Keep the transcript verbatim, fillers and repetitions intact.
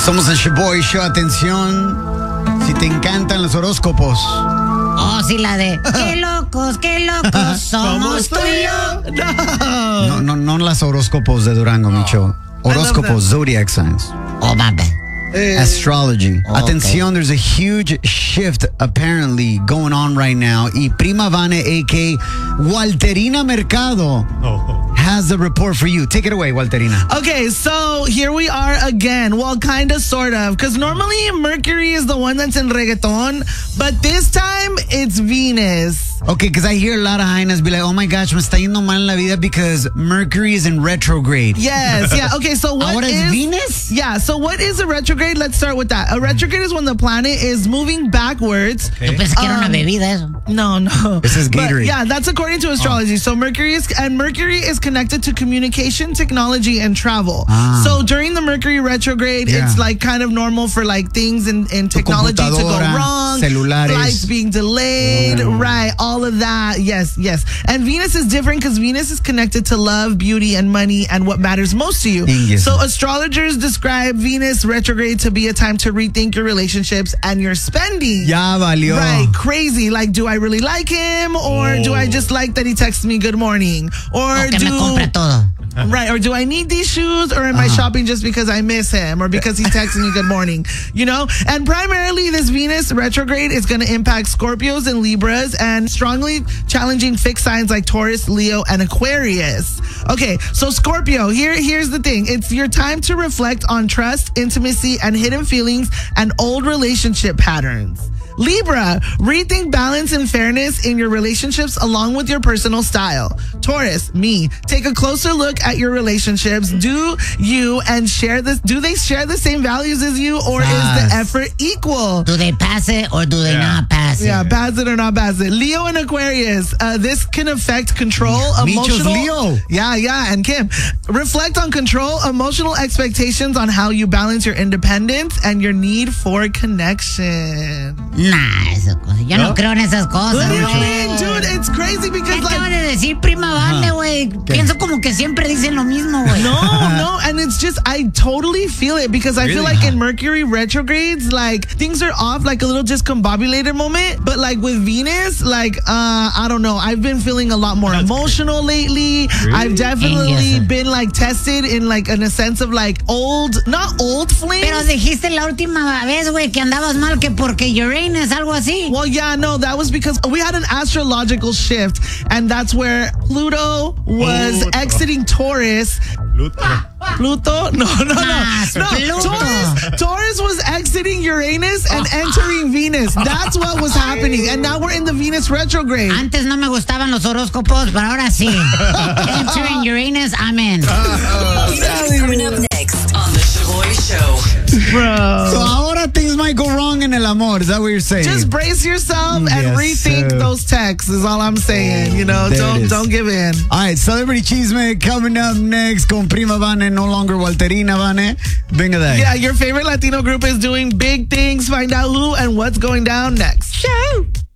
Somos el Shaboy Show. Atención, si te encantan los horóscopos. Oh, sí, la de qué locos, qué locos somos tú y yo. No, no, no las horóscopos de Durango, Micho. Horóscopos, zodiac signs. Oh, mame. Astrology. Okay. Atención, there's a huge shift apparently going on right now. Y Prima Vane, a k a. Walterina Mercado, Oh. has the report for you. Take it away, Walterina. Okay, so here we are again. Well, kind of, sort of. Because normally Mercury is the one that's in reggaeton. But this time, it's Venus. Okay, because I hear a lot of hyenas be like, oh my gosh, me está yendo mal en la vida because Mercury is in retrograde. Yes, yeah. Okay, so what Ahora is... es Venus? Yeah, so what is a retrograde? Let's start with that. A retrograde is when the planet is moving backwards. Yo pensé que era una Um, bebida eso. No, no. This is But, Gatorade. yeah, that's according to astrology. So Mercury is and Mercury is connected to communication, technology, and travel. Ah. So during the Mercury retrograde, Yeah. it's like kind of normal for like things in, in technology to go computadora, wrong, celulares. flights being delayed, Mm. right? All of that. Yes, yes. And Venus is different because Venus is connected to love, beauty, and money, and what matters most to you. Ingues. So astrologers describe Venus retrograde to be a time to rethink your relationships and your spending. Ya valió. Right, crazy. Like, do I really like him, or do I just like that he texts me good morning, or O que do me compre todo. right, or do I need these shoes, or am I shopping just because I miss him, or because he texts me good morning? You know, and primarily this Venus retrograde is going to impact Scorpios and Libras, and strongly challenging fixed signs like Taurus, Leo, and Aquarius. Okay, so Scorpio, here here's the thing: it's your time to reflect on trust, intimacy, and hidden feelings and old relationship patterns. Libra, rethink balance and fairness in your relationships along with your personal style. Taurus, me, take a closer look at your relationships. Do you and share this? Do they share the same values as you, or is Yes. the effort equal? Do they pass it or do they Yeah. not pass it? Yeah, pass it or not pass it. Leo and Aquarius, uh, this can affect control, Micho's emotional. Leo. Yeah, yeah, and Kim, reflect on control, emotional expectations on how you balance your independence and your need for connection. Nah, esas cosas. Yo no, ¿No? creo en esas cosas. What do you Micho. mean, dude? It's crazy ¿Qué because acaba like. de decir Prima Vane, güey? Pienso como que siempre dicen lo mismo, güey. No, no, and it's just I totally feel it because I feel Really? like in Mercury retrogrades, like things are off, like a little discombobulated moment. But like with Venus, like uh, I don't know, I've been feeling a lot more emotional lately. I've definitely Yes. been like tested in like in a sense of like old, not old flames. Pero dijiste la última vez, güey, que andabas mal que porque Uranus, algo así. Well, yeah, no, that was because we had an astrological shift, and that's where Pluto was Pluto. exiting Taurus. Pluto. Pluto? No, no, no. Ah, No, Pluto. Taurus, Taurus was exiting Uranus and entering Venus. That's what was happening. And now we're in the Venus retrograde. Antes no me gustaban los horóscopos, pero ahora sí. Entering Uranus, I'm in. Coming up next on The Shaboy Show. Bro. So ahora things might go wrong in el amor. Is that what you're saying? Just brace yourself and Yes, rethink sir. those texts is all I'm saying. You know, There it don't is. don't give in. All right, Celebrity Chisme coming up next con Prima Vane, no longer Walterina Vane. Venga de ahí. Yeah, your favorite Latino group is doing big things. Find out who and what's going down next. Show.